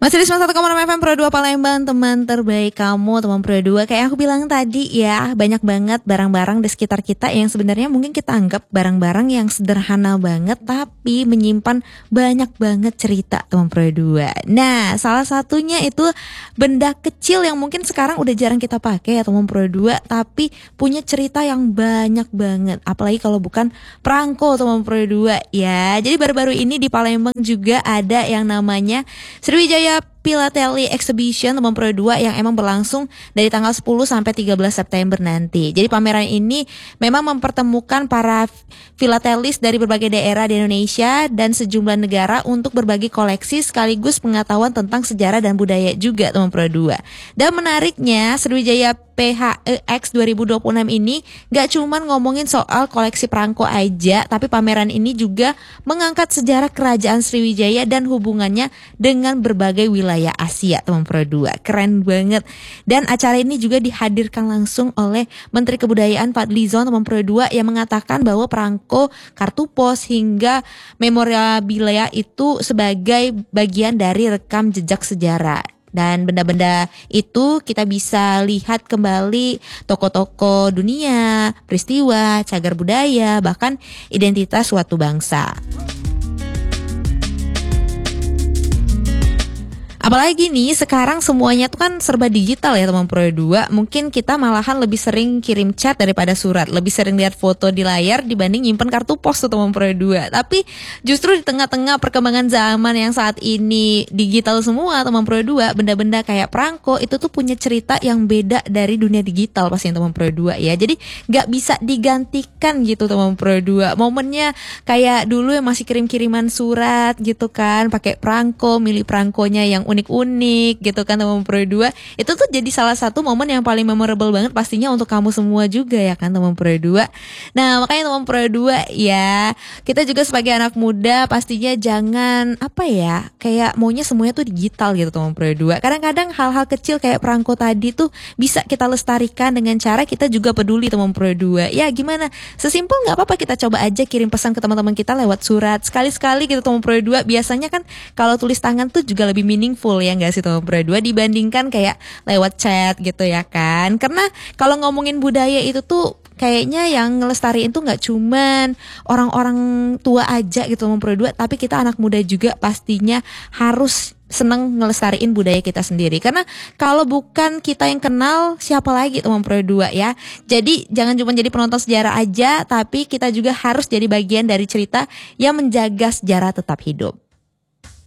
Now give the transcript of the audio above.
Masih di 91,6 FM Pro 2 Palembang, teman terbaik kamu, teman Pro 2. Kayak aku bilang tadi ya, banyak banget barang-barang di sekitar kita yang sebenarnya mungkin kita anggap barang-barang yang sederhana banget, tapi menyimpan banyak banget cerita, teman Pro 2. Nah, salah satunya itu benda kecil yang mungkin sekarang udah jarang kita pakai ya, teman Pro 2, tapi punya cerita yang banyak banget. Apalagi kalau bukan perangko, teman Pro 2 ya. Jadi baru-baru ini di Palembang juga ada yang namanya Sriwijaya Philately Exhibition teman Pro 2 yang emang berlangsung dari tanggal 10 sampai 13 September nanti. Jadi pameran ini memang mempertemukan para filatelis dari berbagai daerah di Indonesia dan sejumlah negara untuk berbagi koleksi sekaligus pengetahuan tentang sejarah dan budaya juga teman Pro 2. Dan menariknya Sriwijaya PHEX 2026 ini gak cuman ngomongin soal koleksi perangko aja, tapi pameran ini juga mengangkat sejarah kerajaan Sriwijaya dan hubungannya dengan berbagai wilayah Asia, teman Pro 2. Keren banget. Dan acara ini juga dihadirkan langsung oleh Menteri Kebudayaan Fadlizon, teman Pro 2, yang mengatakan bahwa perangko, kartu pos hingga memorabilia itu sebagai bagian dari rekam jejak sejarah. Dan benda-benda itu kita bisa lihat kembali toko-toko dunia, peristiwa, cagar budaya, bahkan identitas suatu bangsa. Apalagi nih sekarang semuanya tuh kan serba digital ya teman Pro 2. Mungkin kita malahan lebih sering kirim chat daripada surat, lebih sering lihat foto di layar dibanding nyimpen kartu pos tuh teman Pro 2. Tapi justru di tengah-tengah perkembangan zaman yang saat ini digital semua teman Pro 2, benda-benda kayak perangko itu tuh punya cerita yang beda dari dunia digital pastinya teman Pro 2 ya. Jadi gak bisa digantikan gitu teman Pro 2. Momennya kayak dulu yang masih kirim-kiriman surat gitu kan, pakai perangko, milih perangkonya yang unik-unik gitu kan teman Pro 2. Itu tuh jadi salah satu momen yang paling memorable banget pastinya untuk kamu semua juga ya kan teman Pro 2. Nah makanya teman Pro 2 ya, kita juga sebagai anak muda pastinya jangan kayak maunya semuanya tuh digital gitu teman Pro 2. Kadang-kadang hal-hal kecil kayak perangko tadi tuh bisa kita lestarikan dengan cara kita juga peduli teman Pro 2. Ya gimana? Sesimpel gak apa-apa kita coba aja kirim pesan ke teman-teman kita lewat surat. Sekali-sekali gitu teman Pro 2. Biasanya kan kalau tulis tangan tuh juga lebih meaningful ya nggak sih teman Pro 2 dibandingkan kayak lewat chat gitu ya kan. Karena kalau ngomongin budaya itu tuh kayaknya yang ngelestariin tuh nggak cuman orang-orang tua aja gitu teman Pro 2, tapi kita anak muda juga pastinya harus seneng ngelestariin budaya kita sendiri. Karena kalau bukan kita yang kenal, siapa lagi teman Pro 2 ya. Jadi jangan cuma jadi penonton sejarah aja, tapi kita juga harus jadi bagian dari cerita yang menjaga sejarah tetap hidup.